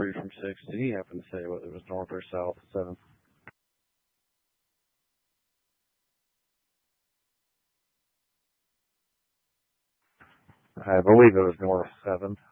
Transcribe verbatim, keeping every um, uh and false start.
three from six. Did he happen to say whether it was north or south seventh? I believe it was north seventh.